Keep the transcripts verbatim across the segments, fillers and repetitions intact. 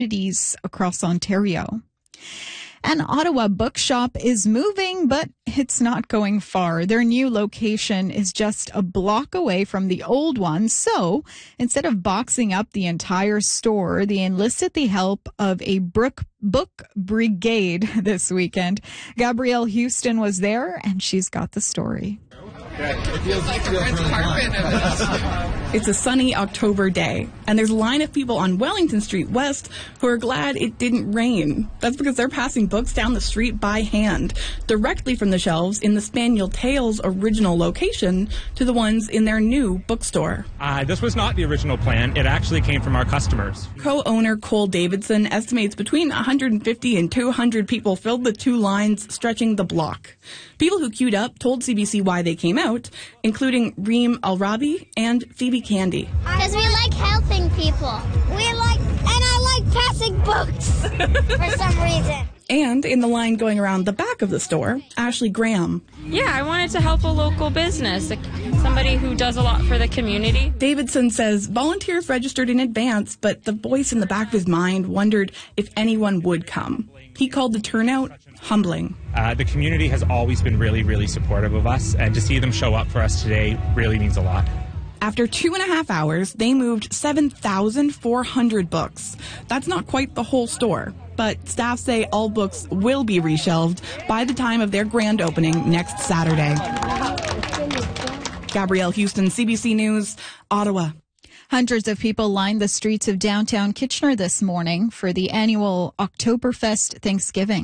communities across Ontario. An Ottawa bookshop is moving, but it's not going far. Their new location is just a block away from the old one. So instead of boxing up the entire store, they enlisted the help of a book book brigade this weekend. Gabrielle Houston was there, and she's got the story. It's a sunny October day, and there's a line of people on Wellington Street West who are glad it didn't rain. That's because they're passing books down the street by hand, directly from the shelves in the Spaniel Tales original location to the ones in their new bookstore. Uh, this was not the original plan. It actually came from our customers. Co-owner Cole Davidson estimates between one hundred fifty and two hundred people filled the two lines stretching the block. People who queued up told C B C why they came out, including Reem Al-Rabi and Phoebe Candy. Because we like helping people. We like, and I like passing books for some reason. And in the line going around the back of the store, Ashley Graham. Yeah, I wanted to help a local business, like somebody who does a lot for the community. Davidson says volunteers registered in advance, but the voice in the back of his mind wondered if anyone would come. He called the turnout humbling. Uh, the community has always been really, really supportive of us, and to see them show up for us today really means a lot. After two and a half hours, they moved seven thousand four hundred books. That's not quite the whole store, but staff say all books will be reshelved by the time of their grand opening next Saturday. Gabrielle Houston, C B C News, Ottawa. Hundreds of people lined the streets of downtown Kitchener this morning for the annual Oktoberfest Thanksgiving.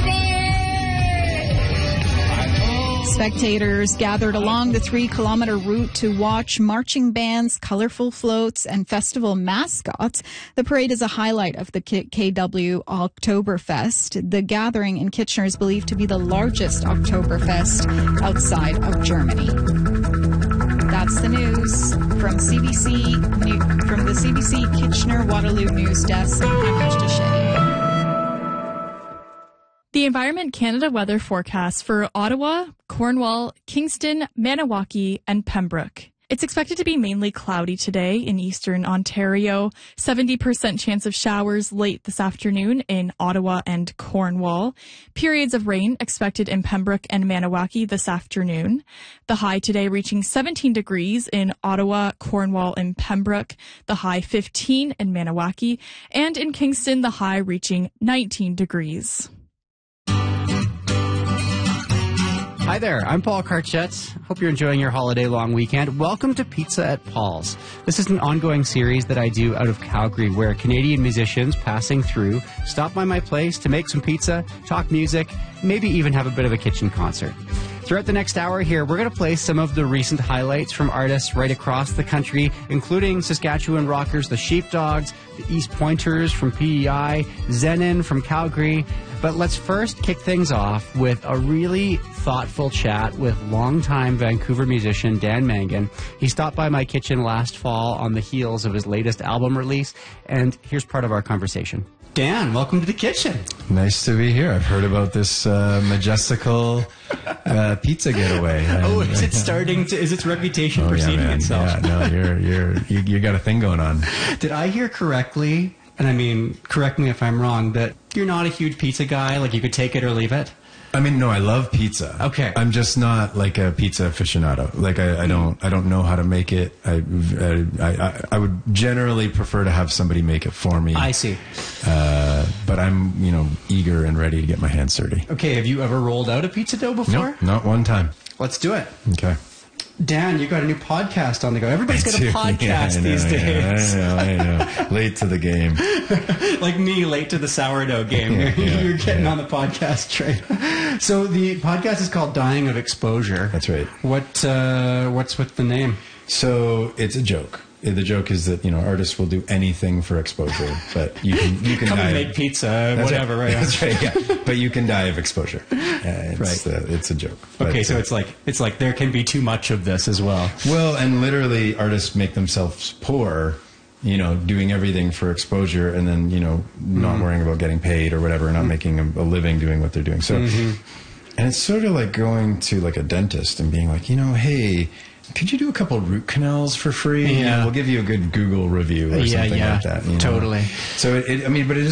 Spectators gathered along the three-kilometer route to watch marching bands, colorful floats, and festival mascots. The parade is a highlight of the K W Oktoberfest. The gathering in Kitchener is believed to be the largest Oktoberfest outside of Germany. That's the news from C B C, from the C B C Kitchener Waterloo News Desk. I'm Ashta Shea. The Environment Canada weather forecast for Ottawa, Cornwall, Kingston, Maniwaki, and Pembroke. It's expected to be mainly cloudy today in eastern Ontario. seventy percent chance of showers late this afternoon in Ottawa and Cornwall. Periods of rain expected in Pembroke and Maniwaki this afternoon. The high today reaching seventeen degrees in Ottawa, Cornwall, and Pembroke. The high fifteen in Maniwaki. And in Kingston, the high reaching nineteen degrees. Hi there, I'm Paul Karchetz. Hope you're enjoying your holiday long weekend. Welcome to Pizza at Paul's. This is an ongoing series that I do out of Calgary where Canadian musicians passing through stop by my place to make some pizza, talk music, maybe even have a bit of a kitchen concert. Throughout the next hour here, we're going to play some of the recent highlights from artists right across the country, including Saskatchewan rockers, the Sheepdogs, the East Pointers from P E I, Zenon from Calgary. But let's first kick things off with a really thoughtful chat with longtime Vancouver musician Dan Mangan. He stopped by my kitchen last fall on the heels of his latest album release, and here's part of our conversation. Dan, welcome to the kitchen. Nice to be here. I've heard about this uh, majestical uh, pizza getaway. Oh, is it starting to? Is its reputation oh, preceding yeah, itself? Yeah, no, you're you're you, you got a thing going on. Did I hear correctly? And I mean, correct me if I'm wrong. That you're not a huge pizza guy. Like you could take it or leave it. I mean, no, I love pizza. Okay. I'm just not like a pizza aficionado. Like I, I don't, I don't know how to make it. I, I, I, I would generally prefer to have somebody make it for me. I see. Uh, but I'm, you know, eager and ready to get my hands dirty. Okay. Have you ever rolled out a pizza dough before? Nope, not one time. Let's do it. Okay. Dan, you got a new podcast on the go. Everybody's got a podcast yeah, know, these days. Yeah, I know, I know. Late to the game. Like me, late to the sourdough game. Yeah, yeah, You're getting yeah. on the podcast train. So the podcast is called Dying of Exposure. That's right. What uh, What's with the name? So it's a joke. The joke is that, you know, artists will do anything for exposure, but you can you can Come die and of, make pizza, whatever, right. right? That's right, yeah. But you can die of exposure. Uh, it's, Right. uh, it's a joke. Okay, But, so uh, it's like it's like there can be too much of this as well. Well, and literally artists make themselves poor, you know, doing everything for exposure and then, you know, not Mhm. worrying about getting paid or whatever, not Mhm. making a, a living doing what they're doing. So, Mhm. and it's sort of like going to like a dentist and being like, you know, hey, could you do a couple root canals for free? Yeah. You know, we'll give you a good Google review or Yeah, something yeah, like that. You know? totally. So, it, it, I mean, but it is